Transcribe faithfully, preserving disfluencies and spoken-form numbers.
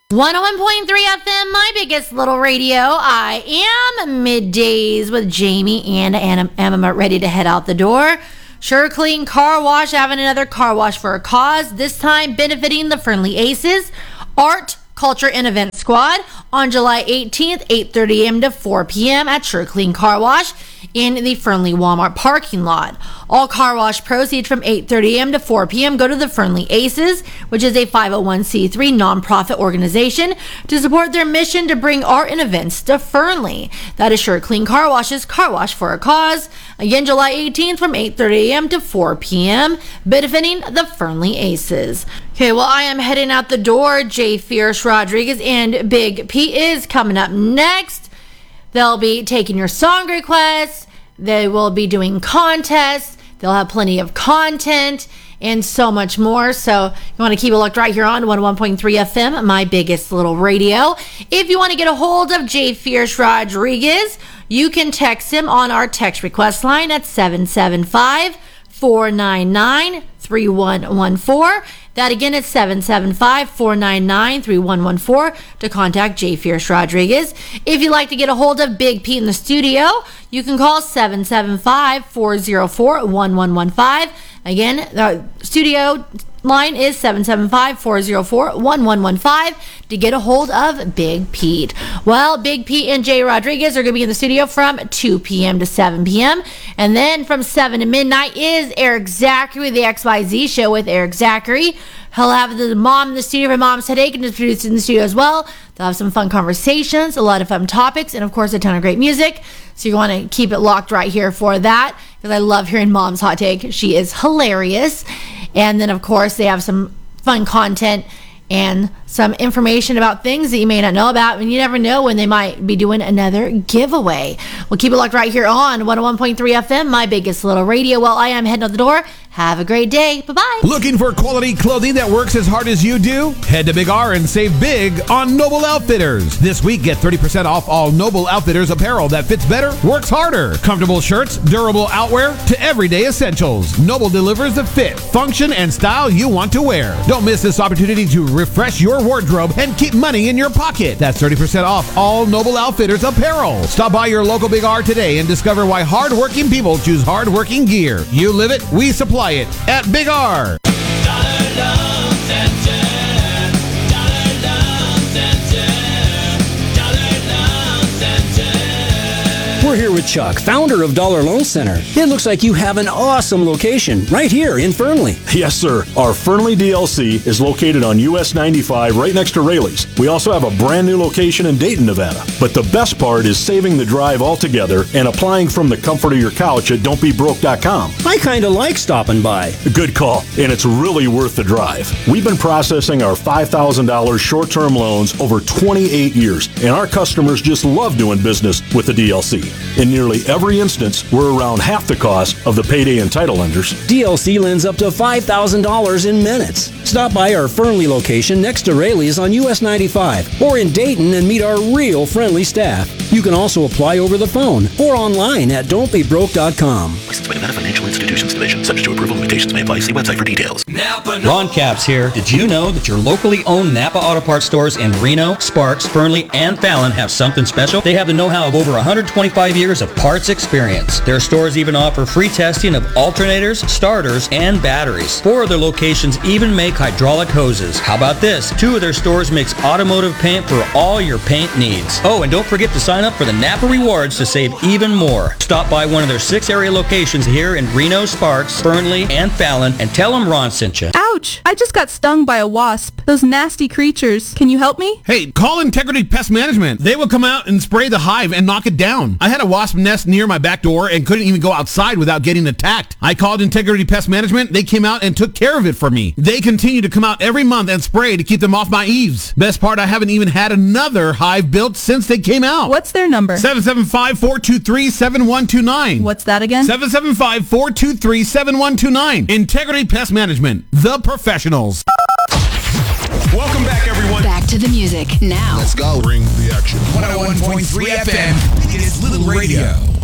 one oh one point three F M, my biggest little radio. I am Middays with Jamie and Emma, ready to head out the door. Sure Clean Car Wash, having another car wash for a cause, this time benefiting the Friendly Aces Art, Culture, and Event Squad on July eighteenth, eight thirty a.m. to four p.m. at Sure Clean Car Wash in the Fernley Walmart parking lot. All car wash proceeds from eight thirty a.m. to four p.m. go to the Friendly Aces, which is a five oh one c three nonprofit organization to support their mission to bring art and events to Fernley. That is Sure Clean Car Wash's Car Wash for a Cause. Again, July eighteenth from eight thirty a.m. to four p.m. benefiting the Fernley Aces. Okay, well, I am heading out the door. Jay Fierce Rodriguez and Big P is coming up next. They'll be taking your song requests. They will be doing contests. They'll have plenty of content and so much more. So you want to keep it locked right here on one oh one point three F M, my biggest little radio. If you want to get a hold of Jay Fierce Rodriguez, you can text him on our text request line at seven seven five, four nine nine, three one one four. That again is seven seven five, four nine nine, three one one four to contact Jay Fierce Rodriguez. If you'd like to get a hold of Big P in the studio, you can call seven seven five, four oh four, one one one five. Again, the studio line is seven seven five, four oh four, one one one five to get a hold of Big Pete. Well, Big Pete and Jay Rodriguez are going to be in the studio from two p.m. to seven p.m. And then from seven to midnight is Eric Zachary, the X Y Z show with Eric Zachary. He'll have the mom in the studio for Mom's Headache and is produced in the studio as well. They'll have some fun conversations, a lot of fun topics, and of course a ton of great music. So you want to keep it locked right here for that, because I love hearing Mom's Hot Take. She is hilarious. And then of course they have some fun content and some information about things that you may not know about, and you never know when they might be doing another giveaway. We'll keep it locked right here on one oh one point three F M, my biggest little radio. While I am heading out the door, have a great day. Bye-bye. Looking for quality clothing that works as hard as you do? Head to Big R and save big on Noble Outfitters. This week, get thirty percent off all Noble Outfitters apparel that fits better, works harder. Comfortable shirts, durable outwear, to everyday essentials. Noble delivers the fit, function, and style you want to wear. Don't miss this opportunity to refresh your wardrobe and keep money in your pocket. That's thirty percent off all Noble Outfitters apparel. Stop by your local Big R today and discover why hardworking people choose hardworking gear. You live it, we supply it at Big R. Dollar Loan Center. Dollar Loan Center. Dollar Loan Center. We're here with Chuck, founder of Dollar Loan Center. It looks like you have an awesome location right here in Fernley. Yes, sir. Our Fernley D L C is located on U S ninety-five right next to Raley's. We also have a brand new location in Dayton, Nevada. But the best part is saving the drive altogether and applying from the comfort of your couch at don't be broke dot com. I kind of like stopping by. Good call, and it's really worth the drive. We've been processing our five thousand dollars short-term loans over twenty-eight years, and our customers just love doing business with the D L C. In nearly every instance, we're around half the cost of the payday and title lenders. D L C lends up to five thousand dollars in minutes. Stop by our Fernley location next to Raley's on U S ninety-five or in Dayton and meet our real friendly staff. You can also apply over the phone or online at don't be broke dot com. Licensed by Nevada Financial Institutions Division. Subject to approval. Limitations may apply. See website for details. Napa Ron Capps here. Did you know that your locally owned Napa Auto Parts stores in Reno, Sparks, Fernley, and Fallon have something special? They have the know-how of over one hundred twenty-five years of parts experience. Their stores even offer free testing of alternators, starters, and batteries. Four of their locations even make hydraulic hoses. How about this? Two of their stores mix automotive paint for all your paint needs. Oh, and don't forget to sign up for the Napa Rewards to save even more. Stop by one of their six area locations here in Reno, Sparks, Fernley, and Fallon and tell them Ron sent you. Ouch! I just got stung by a wasp. Those nasty creatures. Can you help me? Hey, call Integrity Pest Management. They will come out and spray the hive and knock it down. I had a wasp nest near my back door and couldn't even go outside without getting attacked. I called Integrity Pest Management. They came out and took care of it for me. They continue to come out every month and spray to keep them off my eaves. Best part, I haven't even had another hive built since they came out. What's their number? seven seven five, four two three, seven one two nine. What's that again? seven seven five, four two three, seven one two nine. Integrity Pest Management, the professionals. Welcome back, everyone. Back to the music now. Let's go. Bring the action. one oh one point three F M, biggest little radio.